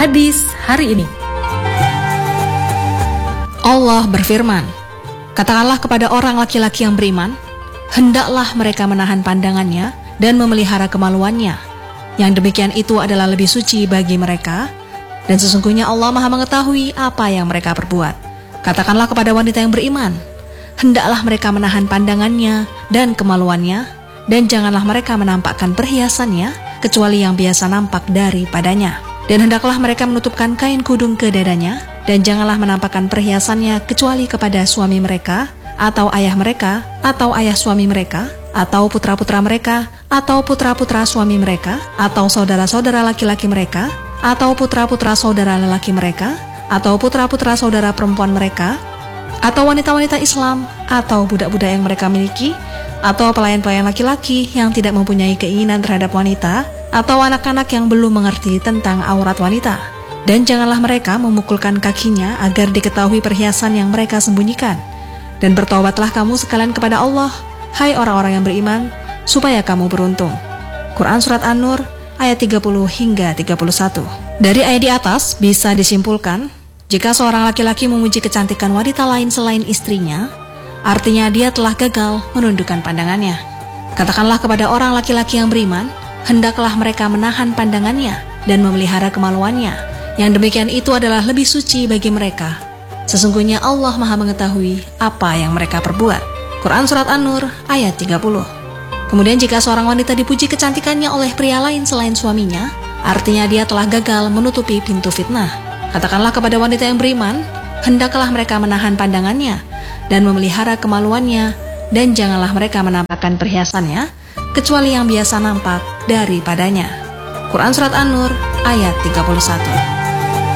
Hadis hari ini. Allah berfirman, katakanlah kepada orang laki-laki yang beriman, hendaklah mereka menahan pandangannya dan memelihara kemaluannya. Yang demikian itu adalah lebih suci bagi mereka, dan sesungguhnya Allah Maha mengetahui apa yang mereka perbuat. Katakanlah kepada wanita yang beriman, hendaklah mereka menahan pandangannya dan kemaluannya, dan janganlah mereka menampakkan perhiasannya kecuali yang biasa nampak daripadanya. Dan hendaklah mereka menutupkan kain kudung ke dadanya, dan janganlah menampakkan perhiasannya kecuali kepada suami mereka, atau ayah mereka, atau ayah suami mereka, atau putra-putra mereka, atau putra-putra suami mereka, atau saudara-saudara laki-laki mereka, atau putra-putra saudara lelaki mereka, atau putra-putra saudara perempuan mereka, atau wanita-wanita Islam, atau budak-budak yang mereka miliki, atau pelayan-pelayan laki-laki yang tidak mempunyai keinginan terhadap wanita, atau anak-anak yang belum mengerti tentang aurat wanita. Dan janganlah mereka memukulkan kakinya agar diketahui perhiasan yang mereka sembunyikan. Dan bertobatlah kamu sekalian kepada Allah, hai orang-orang yang beriman, supaya kamu beruntung. Quran Surat An-Nur ayat 30 hingga 31. Dari ayat di atas bisa disimpulkan, jika seorang laki-laki memuji kecantikan wanita lain selain istrinya, artinya dia telah gagal menundukkan pandangannya. Katakanlah kepada orang laki-laki yang beriman, hendaklah mereka menahan pandangannya dan memelihara kemaluannya. Yang demikian itu adalah lebih suci bagi mereka. Sesungguhnya Allah Maha mengetahui apa yang mereka perbuat. Quran Surat An-Nur ayat 30. Kemudian jika seorang wanita dipuji kecantikannya oleh pria lain selain suaminya, artinya dia telah gagal menutupi pintu fitnah. Katakanlah kepada wanita yang beriman, hendaklah mereka menahan pandangannya dan memelihara kemaluannya, dan janganlah mereka menampakkan perhiasannya kecuali yang biasa nampak daripadanya. Quran Surat An-Nur ayat 31.